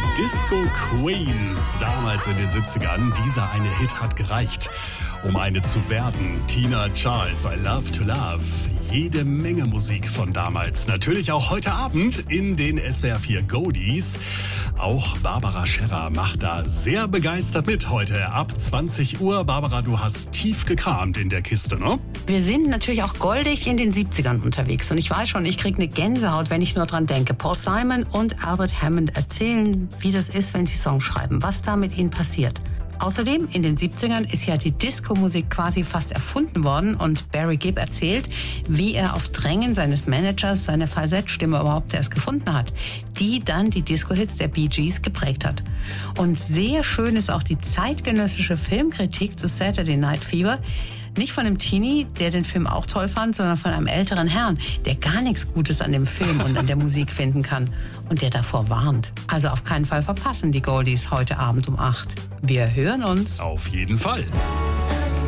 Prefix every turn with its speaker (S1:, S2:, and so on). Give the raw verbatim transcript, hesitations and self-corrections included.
S1: Disco Queens, damals in den siebzigern. Dieser eine Hit hat gereicht, um eine zu werden. Tina Charles, I Love to Love. Jede Menge Musik von damals. Natürlich auch heute Abend in den S W R vier Goldies. Auch Barbara Scherrer macht da sehr begeistert mit heute ab zwanzig Uhr. Barbara, du hast tief gekramt in der Kiste, ne?
S2: Wir sind natürlich auch goldig in den siebzigern unterwegs. Und ich weiß schon, ich kriege eine Gänsehaut, wenn ich nur dran denke. Paul Simon und Albert Hammond erzählen, wie das ist, wenn sie Songs schreiben, was da mit ihnen passiert. Außerdem, in den siebzigern ist ja die Disco-Musik quasi fast erfunden worden und Barry Gibb erzählt, wie er auf Drängen seines Managers seine Falsettstimme überhaupt erst gefunden hat, die dann die Disco-Hits der Bee Gees geprägt hat. Und sehr schön ist auch die zeitgenössische Filmkritik zu Saturday Night Fever. Nicht von einem Teenie, der den Film auch toll fand, sondern von einem älteren Herrn, der gar nichts Gutes an dem Film und an der Musik finden kann und der davor warnt. Also auf keinen Fall verpassen die Goldies heute Abend um acht. Wir hören uns.
S1: Auf jeden Fall.